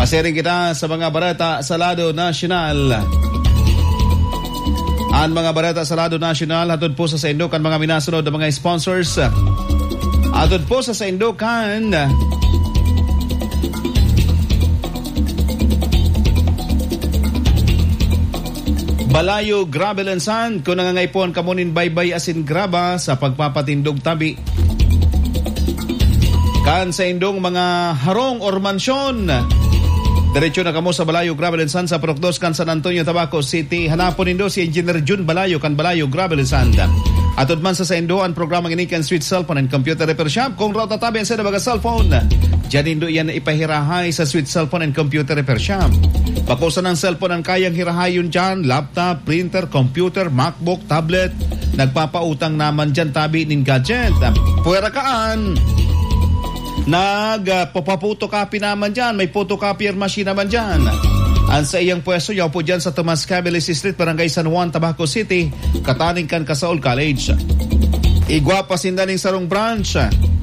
Pasiring kita sa mga balita sa Lado Nasyonal. Ang mga balita sa Lado Nasyonal hatod po sa Indokan mga minasunod ng mga sponsors. Hatod po sa Indokan. Balayo Gravel and Sand kung nangangaipon kamunin baybay asin graba sa pagpapatindog tabi. Kan sa indong mga harong or mansyon. Diretso na kamo sa Balayo Gravel and Sand sa Procdos kan San Antonio, Tabaco City. Hanapon nindo si Engineer Jun Balayo kan Balayo Gravel and Sand. Atod man sa Indo ang programa ngini kan Sweet Cellphone and Computer Repair Shop. Kung raw tatabi ang sa baga cellphone, diyan nindo yan ipahirahay sa Sweet Cellphone and Computer Repair Shop. Pakusan ng cellphone ang kayang hirahayon dyan, laptop, printer, computer, MacBook, tablet. Nagpapautang naman dyan tabi ning gadget. Puwera kaan. Nagpapapotocopy naman dyan. May photocopier machine naman dyan. Ang sa iyang pwesto, yaw po dyan sa Tomas Cabilis Street, Barangay San Juan, Tabaco City. Kataning kan Kasaul College. Igwapa sindaning sarong branch.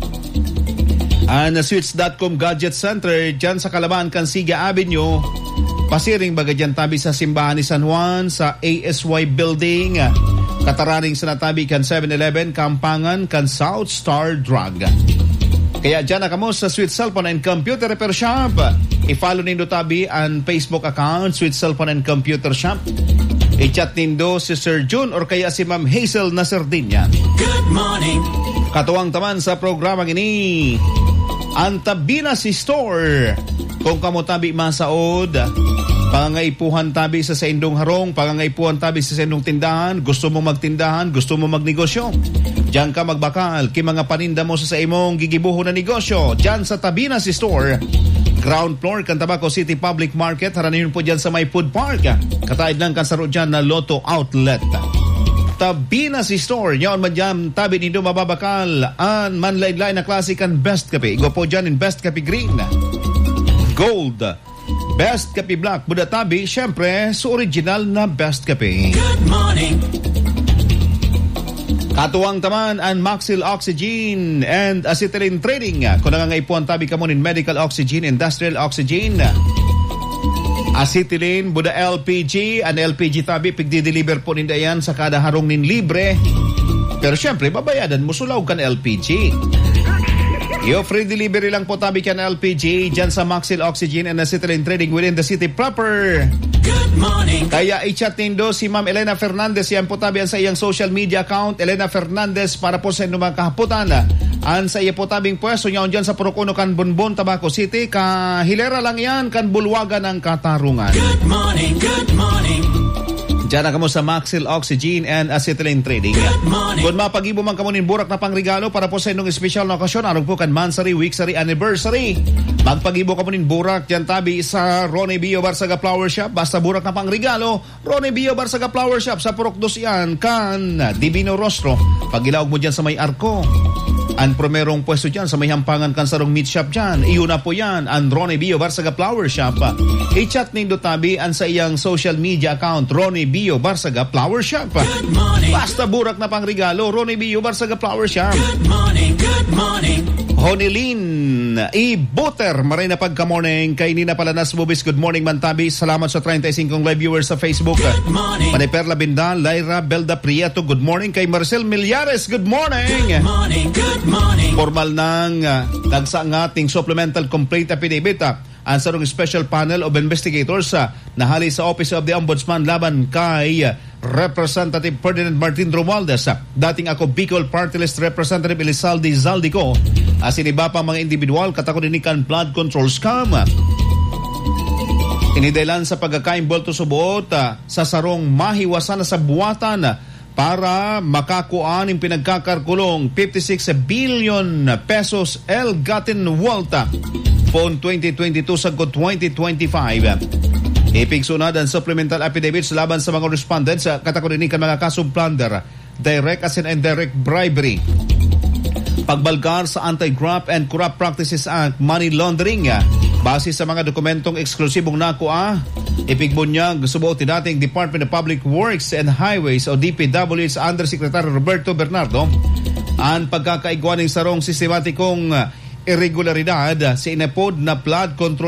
Ang Switch.com Gadget Center dyan sa Kalaban, Kansiga Avenue. Pasiring baga dyan tabi sa simbahan ni San Juan sa ASY Building. Kataraning sa natabi kan 7-Eleven, Kampangan, kan South Star Drug. Kaya dyan na kamo sa Sweet Cellphone and Computer Repair Shop. I-follow nindo tabi ang Facebook account, Sweet Cellphone and Computer Shop. I-chat nindo si Sir June or kaya si Ma'am Hazel Nasardinha. Good morning. Katuwang taman sa programa ini, ang Tabina si Store. Kung kamo tabi masaod, pangangaipuhan tabi sa indong harong, pangangaipuhan tabi sa indong tindahan, gusto mo magtindahan, gusto mo magnegosyo. Diyan ka magbakal, ki mga paninda mo sa imong gigibuho na negosyo. Diyan sa Tabina si Store. Ground floor, kan Tabaco City Public Market. Haranin po dyan sa may food park. Kataid lang kan saro dyan na Lotto Outlet. Tabina si Store. Yaon man dyan, tabi nindo mababakal. An manlain-lain na klase kan Best Kape. Go po dyan in Best Kape Green, Gold, Best Kape Black, Budatabi, syempre, sa original na Best Kape. Good morning. Katuwang taman ang Maxil Oxygen and Acetylene Trading. Kung nangangaipuan tabi ka mo in Medical Oxygen, Industrial Oxygen, Acetylene, Buda LPG, ang LPG tabi, pigdi-deliver po ninda yan sa kada harong nin libre. Pero syempre, babayadan mo sulaw kan LPG. Yo, free delivery lang po tabi kan LPG dyan sa Maxil Oxygen and Acetylene Trading within the city proper. Good morning. Kaya i-chat nindo si Ma'am Elena Fernandez. Yan po tabi sa iyang social media account, Elena Fernandez, para po sa inyong mga kahaputan. An sa iya po tabing pwesto niya dyan sa Purukuno kan Bonbon, Tabaco City. Kahilera lang yan kan bulwagan ng katarungan. Good morning, good morning. Diyan na kamo sa Maxil Oxygen and Acetylene Trading. Kung mapagibo man kamo nin burak na pangregalo para po sa inyong espesyal na okasyon, arog po kan Mansari, Weeksari, Anniversary. Magpagibo kamo nin burak diyan tabi sa Ronnie Bio Barsaga Flower Shop. Basta burak na pangregalo, Ronnie Bio Barsaga Flower Shop sa Purokdos yan kan Divino Rostro. Pagilawag mo diyan sa may arko. Ang primerong pwesto dyan sa may hampangan kan sarong meat shop dyan. Iyon na po yan, ang Ronnie Bio Barsaga Flower Shop. I-chat nindo tabi ang sa iyang social media account, Ronnie Bio Barsaga Flower Shop. Basta burak na pang regalo, Ronnie Bio Barsaga Flower Shop. Good morning, good morning. Honilin I-Butter, maray na pagka-morning. Kay Nina Palanas Movies, good morning man tabi. Salamat sa 35 live viewers sa Facebook. Good morning. Panay Perla Bindal, Lyra Belda Prieto, good morning. Kay Marcel Millares, good morning. Good morning, good morning. Formal nang nagsa ang ating supplemental complaint affidavit. Ang sarong special panel of investigators nahali sa Office of the Ombudsman laban kay Representative Ferdinand Martin Romualdez, dating ako Bicol Party List Representative Elizalde Zaldico, siniba pa mga individual katakunikan blood control scam. Inidelan sa pagkakaimbol to subuot sa sarong mahiwasan na sa buwatan para makakuan ng pinagkakarkulong 56 billion pesos El-Gatin Walta Phone 2022 sagot 2025. Ipigsunad ang supplemental affidavits laban sa mga respondents sa katakunikan mga kasong plunder, direct as in indirect bribery, pagbalgar sa Anti-Graft and Corrupt Practices Act, money laundering. Base sa mga dokumentong eksklusibong nakuha, ipigbunyag subuot ni dating Department of Public Works and Highways o DPWH Undersecretary Roberto Bernardo ang pagkakaigwa ng sarong sistematikong irregularidad sa inapod na flood control